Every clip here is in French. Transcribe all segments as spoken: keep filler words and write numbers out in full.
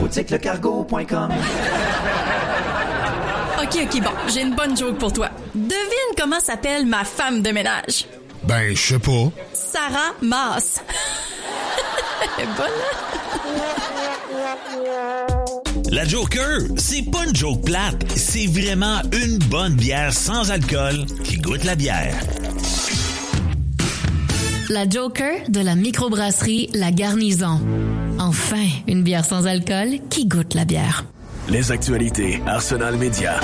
boutique le cargo point com. OK, OK, bon, j'ai une bonne joke pour toi. Devine comment s'appelle ma femme de ménage. Ben, je sais pas. Sarah Maas. Elle est bonne, hein? La Joker, c'est pas une joke plate, c'est vraiment une bonne bière sans alcool qui goûte la bière. La Joker de la microbrasserie La Garnison. Enfin, une bière sans alcool qui goûte la bière. Les actualités Arsenal Média.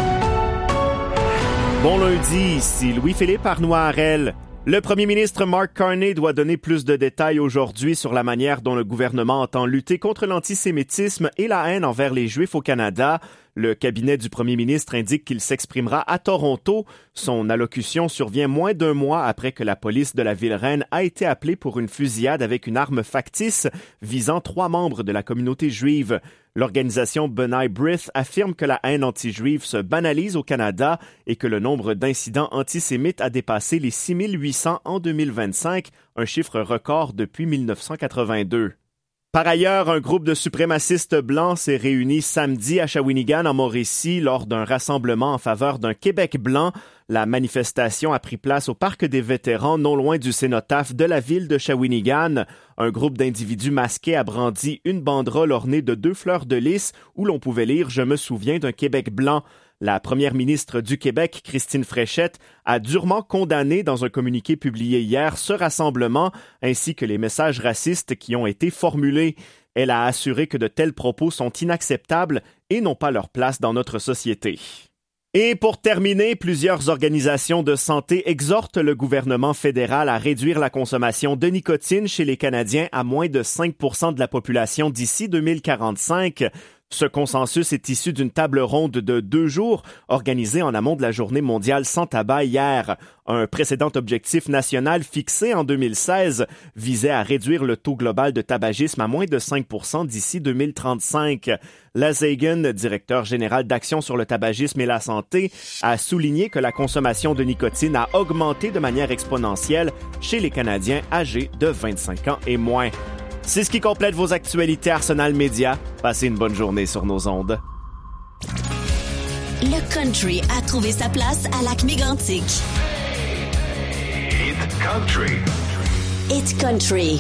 Bon lundi, ici Louis-Philippe Arnois-Harel. Le premier ministre Mark Carney doit donner plus de détails aujourd'hui sur la manière dont le gouvernement entend lutter contre l'antisémitisme et la haine envers les Juifs au Canada. Le cabinet du premier ministre indique qu'il s'exprimera à Toronto. Son allocution survient moins d'un mois après que la police de la ville-reine a été appelée pour une fusillade avec une arme factice visant trois membres de la communauté juive. L'organisation B'nai B'rith affirme que la haine anti-juive se banalise au Canada et que le nombre d'incidents antisémites a dépassé les six mille huit cents en deux mille vingt-cinq, un chiffre record depuis mille neuf cent quatre-vingt-deux. Par ailleurs, un groupe de suprémacistes blancs s'est réuni samedi à Shawinigan, en Mauricie, lors d'un rassemblement en faveur d'un Québec blanc. La manifestation a pris place au Parc des vétérans, non loin du cénotaphe de la ville de Shawinigan. Un groupe d'individus masqués a brandi une banderole ornée de deux fleurs de lys où l'on pouvait lire « Je me souviens d'un Québec blanc ». La première ministre du Québec, Christine Fréchette, a durement condamné dans un communiqué publié hier ce rassemblement ainsi que les messages racistes qui ont été formulés. Elle a assuré que de tels propos sont inacceptables et n'ont pas leur place dans notre société. Et pour terminer, plusieurs organisations de santé exhortent le gouvernement fédéral à réduire la consommation de nicotine chez les Canadiens à moins de cinq pour cent de la population d'ici deux mille quarante-cinq. Ce consensus est issu d'une table ronde de deux jours organisée en amont de la Journée mondiale sans tabac hier. Un précédent objectif national fixé en deux mille seize visait à réduire le taux global de tabagisme à moins de cinq pour cent d'ici deux mille trente-cinq. Les Hagen, directeur général d'Action sur le tabagisme et la santé, a souligné que la consommation de nicotine a augmenté de manière exponentielle chez les Canadiens âgés de vingt-cinq ans et moins. C'est ce qui complète vos actualités Arsenal Média. Passez une bonne journée sur nos ondes. Le country a trouvé sa place à Lac-Mégantic. Hit Country. Hit Country.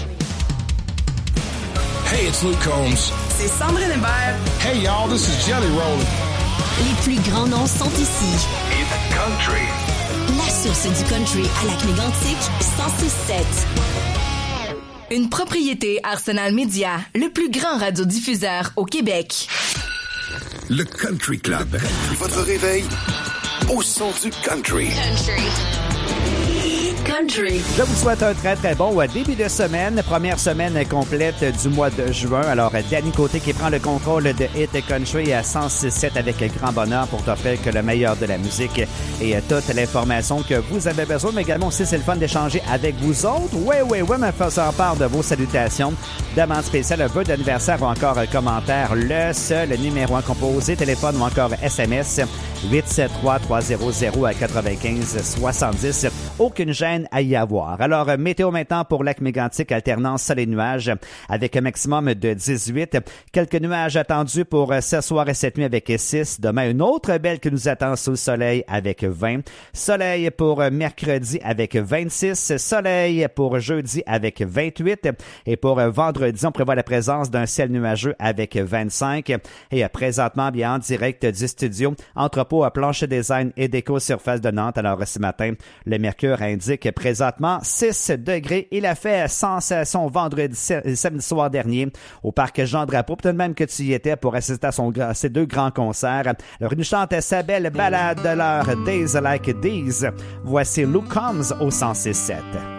Hey, it's Luke Combs. C'est Sandrine Hébert. Hey, y'all, this is Jelly Roll. Les plus grands noms sont ici. Hit Country. La source du country à Lac-Mégantic, cent six sept. Une propriété Arsenal Média, le plus grand radiodiffuseur au Québec. Le Country Club. Votre réveil au son du country. Country. Country. Je vous souhaite un très, très bon début de semaine. Première semaine complète du mois de juin. Alors, Danny Côté qui prend le contrôle de Hit Country à cent six sept avec grand bonheur pour t'offrir que le meilleur de la musique et toute l'information que vous avez besoin. Mais également aussi, c'est le fun d'échanger avec vous autres. Oui, oui, oui, mais faisant part de vos salutations, demande spéciale, vœux d'anniversaire ou encore commentaire. Le seul numéro un composé, téléphone ou encore S M S, huit sept trois trois zéro zéro à quatre-vingt-quinze soixante-dix. Aucune gêne à y avoir. Alors, météo maintenant pour Lac-Mégantic, alternance sol et nuages avec un maximum de dix-huit. Quelques nuages attendus pour ce soir et cette nuit avec six. Demain, une autre belle qui nous attend sous le soleil avec vingt. Soleil pour mercredi avec vingt-six. Soleil pour jeudi avec vingt-huit. Et pour vendredi, on prévoit la présence d'un ciel nuageux avec vingt-cinq. Et présentement, bien en direct du studio, entrepôt à Planche Design et Déco Surface de Nantes. Alors, ce matin, le mercure indique présentement six degrés. Il a fait sensation vendredi, samedi soir dernier au parc Jean-Drapeau. Peut-être même que tu y étais pour assister à, son, à ses deux grands concerts. Alors, il nous chante sa belle balade de l'heure Days Like These. Voici Luke Combs au cent six sept.